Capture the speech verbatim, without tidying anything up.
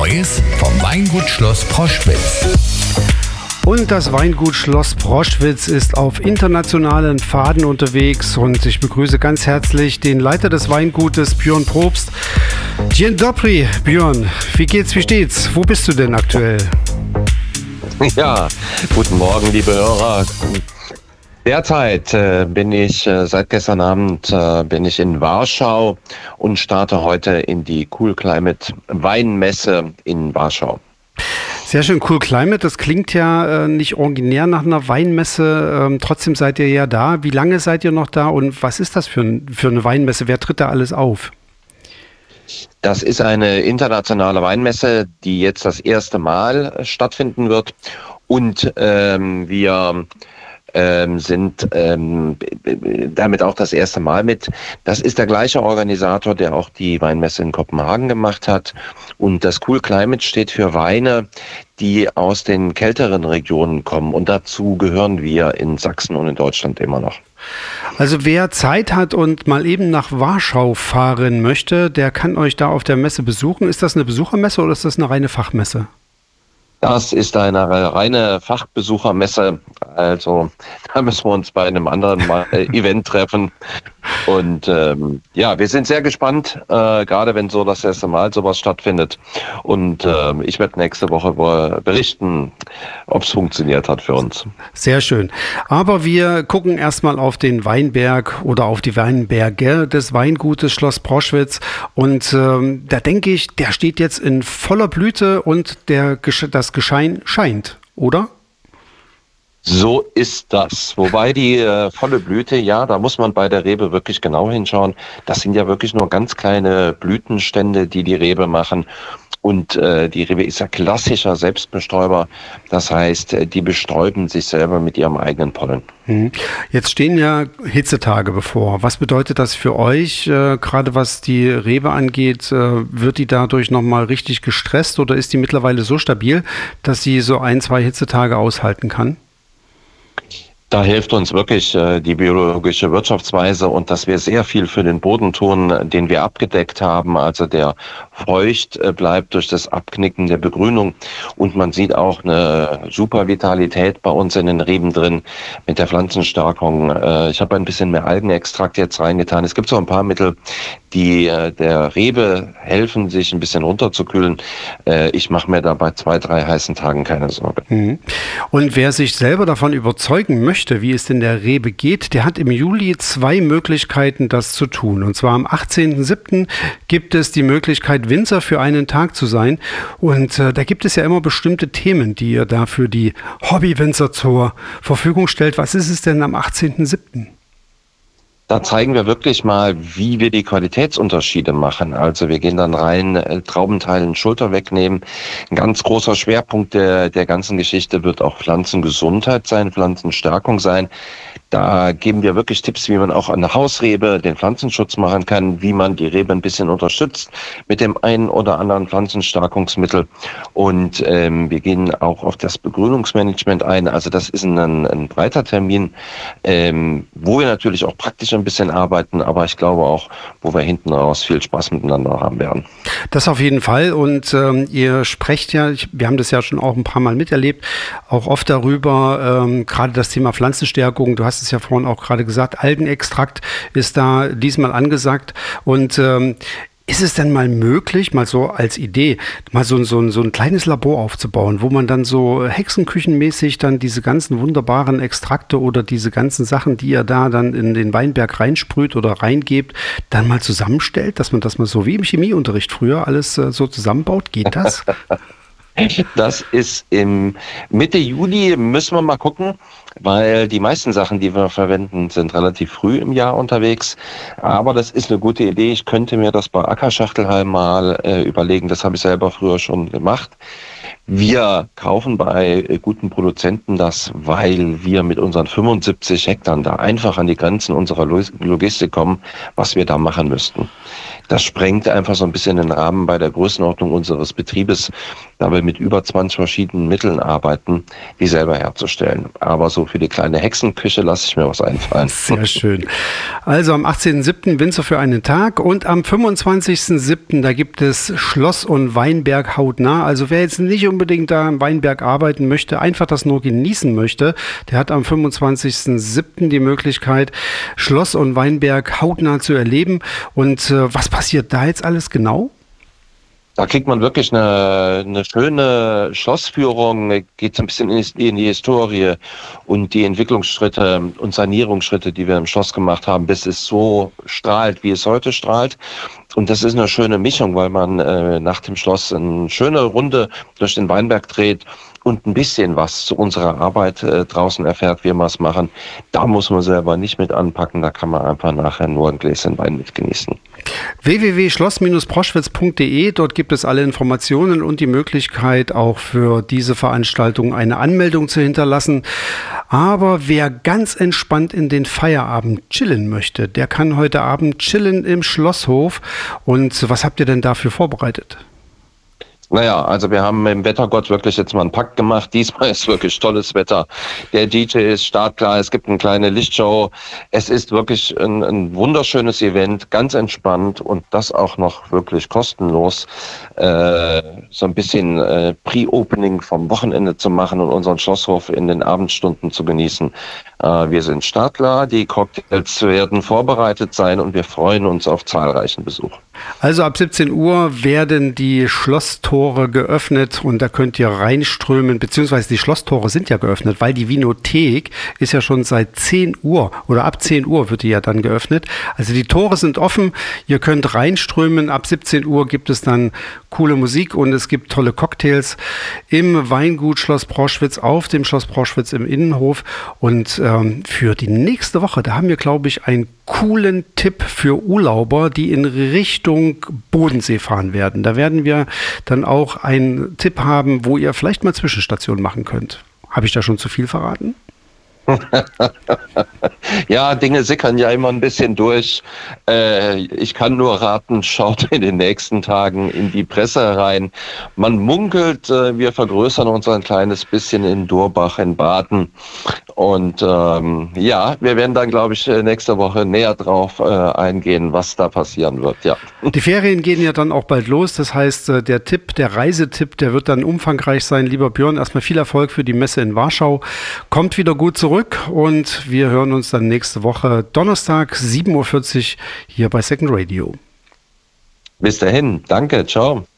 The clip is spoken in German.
Neues vom Weingut Schloss Proschwitz. Und das Weingut Schloss Proschwitz ist auf internationalen Pfaden unterwegs und ich begrüße ganz herzlich den Leiter des Weingutes, Björn Probst. Dzień dobry, Björn. Wie geht's, wie steht's? Wo bist du denn aktuell? Ja, guten Morgen, liebe Hörer. Derzeit äh, bin ich, äh, seit gestern Abend äh, bin ich in Warschau und starte heute in die Cool Climate Weinmesse in Warschau. Sehr schön, Cool Climate, das klingt ja äh, nicht originär nach einer Weinmesse, ähm, trotzdem seid ihr ja da. Wie lange seid ihr noch da und was ist das für, ein, für eine Weinmesse? Wer tritt da alles auf? Das ist eine internationale Weinmesse, die jetzt das erste Mal stattfinden wird und ähm, wir ähm, sind ähm, damit auch das erste Mal mit. Das ist der gleiche Organisator, der auch die Weinmesse in Kopenhagen gemacht hat. Und das Cool Climate steht für Weine, die aus den kälteren Regionen kommen. Und dazu gehören wir in Sachsen und in Deutschland immer noch. Also wer Zeit hat und mal eben nach Warschau fahren möchte, der kann euch da auf der Messe besuchen. Ist das eine Besuchermesse oder ist das eine reine Fachmesse? Das ist eine reine Fachbesuchermesse, also da müssen wir uns bei einem anderen Mal, äh, Event treffen. Und ähm, ja, wir sind sehr gespannt, äh, gerade wenn so das erste Mal sowas stattfindet. Und äh, ich werde nächste Woche berichten, ob es funktioniert hat für uns. Sehr schön. Aber wir gucken erstmal auf den Weinberg oder auf die Weinberge des Weingutes Schloss Proschwitz. Und ähm, da denke ich, der steht jetzt in voller Blüte und der, das Geschein scheint, oder? So ist das. Wobei die äh, volle Blüte, ja, da muss man bei der Rebe wirklich genau hinschauen. Das sind ja wirklich nur ganz kleine Blütenstände, die die Rebe machen. Und äh, die Rebe ist ja klassischer Selbstbestäuber. Das heißt, die bestäuben sich selber mit ihrem eigenen Pollen. Jetzt stehen ja Hitzetage bevor. Was bedeutet das für euch, äh, gerade was die Rebe angeht? Äh, wird die dadurch nochmal richtig gestresst oder ist die mittlerweile so stabil, dass sie so ein, zwei Hitzetage aushalten kann? Da hilft uns wirklich äh, die biologische Wirtschaftsweise und dass wir sehr viel für den Boden tun, den wir abgedeckt haben. Also der feucht äh, bleibt durch das Abknicken der Begrünung. Und man sieht auch eine super Vitalität bei uns in den Reben drin mit der Pflanzenstärkung. Äh, ich habe ein bisschen mehr Algenextrakt jetzt reingetan. Es gibt so ein paar Mittel, die äh, der Rebe helfen, sich ein bisschen runterzukühlen. Äh, ich mache mir da bei zwei, drei heißen Tagen keine Sorge. Mhm. Und wer sich selber davon überzeugen möchte, wie es denn der Rebe geht, der hat im Juli zwei Möglichkeiten, das zu tun. Und zwar am achtzehnten siebten gibt es die Möglichkeit, Winzer für einen Tag zu sein. Und äh, da gibt es ja immer bestimmte Themen, die ihr da für die Hobbywinzer zur Verfügung stellt. Was ist es denn am achtzehnten siebten? Da zeigen wir wirklich mal, wie wir die Qualitätsunterschiede machen. Also wir gehen dann rein, äh, Traubenteilen, Schulter wegnehmen. Ein ganz großer Schwerpunkt der, der ganzen Geschichte wird auch Pflanzengesundheit sein, Pflanzenstärkung sein. Da geben wir wirklich Tipps, wie man auch an der Hausrebe den Pflanzenschutz machen kann, wie man die Rebe ein bisschen unterstützt mit dem einen oder anderen Pflanzenstärkungsmittel. Und ähm, wir gehen auch auf das Begrünungsmanagement ein. Also das ist ein, ein breiter Termin, ähm, wo wir natürlich auch praktisch ein bisschen arbeiten, aber ich glaube auch, wo wir hinten raus viel Spaß miteinander haben werden. Das auf jeden Fall. Und ähm, ihr sprecht ja, ich, wir haben das ja schon auch ein paar Mal miterlebt, auch oft darüber, ähm, gerade das Thema Pflanzenstärkung. Du hast es ja vorhin auch gerade gesagt, Algenextrakt ist da diesmal angesagt. Und ähm, ist es denn mal möglich, mal so als Idee, mal so, so, so ein kleines Labor aufzubauen, wo man dann so hexenküchenmäßig dann diese ganzen wunderbaren Extrakte oder diese ganzen Sachen, die ihr da dann in den Weinberg reinsprüht oder reingebt, dann mal zusammenstellt, dass man das mal so wie im Chemieunterricht früher alles äh, so zusammenbaut? Geht das? Das ist im Mitte Juli, müssen wir mal gucken, weil die meisten Sachen, die wir verwenden, sind relativ früh im Jahr unterwegs. Aber das ist eine gute Idee. Ich könnte mir das bei Ackerschachtelhalm mal äh, überlegen. Das habe ich selber früher schon gemacht. Wir kaufen bei äh, guten Produzenten das, weil wir mit unseren fünfundsiebzig Hektar da einfach an die Grenzen unserer Logistik kommen, was wir da machen müssten. Das sprengt einfach so ein bisschen den Rahmen bei der Größenordnung unseres Betriebes. da wir mit über zwanzig verschiedenen Mitteln arbeiten, die selber herzustellen. Aber so für die kleine Hexenküche lasse ich mir was einfallen. Sehr schön. Also am achtzehnten siebten Winzer für einen Tag und am fünfundzwanzigsten siebten da gibt es Schloss und Weinberg hautnah. Also wer jetzt nicht unbedingt da im Weinberg arbeiten möchte, einfach das nur genießen möchte, der hat am fünfundzwanzigsten siebten die Möglichkeit, Schloss und Weinberg hautnah zu erleben. Und äh, was passiert da jetzt alles genau? Da kriegt man wirklich eine, eine schöne Schlossführung, geht so ein bisschen in die Historie und die Entwicklungsschritte und Sanierungsschritte, die wir im Schloss gemacht haben, bis es so strahlt, wie es heute strahlt. Und das ist eine schöne Mischung, weil man äh, nach dem Schloss eine schöne Runde durch den Weinberg dreht und ein bisschen was zu unserer Arbeit äh, draußen erfährt, wie wir es machen. Da muss man selber nicht mit anpacken, da kann man einfach nachher nur ein Gläschen Wein mit genießen. w w w punkt schloss Bindestrich proschwitz punkt d e, dort gibt es alle Informationen und die Möglichkeit, auch für diese Veranstaltung eine Anmeldung zu hinterlassen. Aber wer ganz entspannt in den Feierabend chillen möchte, der kann heute Abend chillen im Schlosshof. Und was habt ihr denn dafür vorbereitet? Naja, also wir haben mit dem Wettergott wirklich jetzt mal einen Pakt gemacht. Diesmal ist wirklich tolles Wetter. Der D J ist startklar, es gibt eine kleine Lichtshow. Es ist wirklich ein, ein wunderschönes Event, ganz entspannt und das auch noch wirklich kostenlos. Äh, so ein bisschen äh, Pre-Opening vom Wochenende zu machen und unseren Schlosshof in den Abendstunden zu genießen. Äh, wir sind startklar, die Cocktails werden vorbereitet sein und wir freuen uns auf zahlreichen Besuch. Also ab siebzehn Uhr werden die Schlosstore geöffnet und da könnt ihr reinströmen, beziehungsweise die Schlosstore sind ja geöffnet, weil die Winothek ist ja schon seit zehn Uhr oder ab zehn Uhr wird die ja dann geöffnet. Also die Tore sind offen, ihr könnt reinströmen, ab siebzehn Uhr gibt es dann coole Musik und es gibt tolle Cocktails im Weingut Schloss Proschwitz, auf dem Schloss Proschwitz im Innenhof. Und ähm, für die nächste Woche, da haben wir, glaube ich, einen coolen Tipp für Urlauber, die in Richtung Bodensee fahren werden. Da werden wir dann auch einen Tipp haben, wo ihr vielleicht mal Zwischenstationen machen könnt. Habe ich da schon zu viel verraten? Ja, Dinge sickern ja immer ein bisschen durch. Äh, ich kann nur raten, schaut in den nächsten Tagen in die Presse rein. Man munkelt, äh, wir vergrößern uns ein kleines bisschen in Durbach in Baden. Und ähm, ja, wir werden dann, glaube ich, nächste Woche näher drauf äh, eingehen, was da passieren wird. Ja. Die Ferien gehen ja dann auch bald los. Das heißt, der Tipp, der Reisetipp, der wird dann umfangreich sein. Lieber Björn, erstmal viel Erfolg für die Messe in Warschau. Kommt wieder gut zurück und wir hören uns dann nächste Woche Donnerstag, sieben Uhr vierzig hier bei Second Radio. Bis dahin. Danke. Ciao.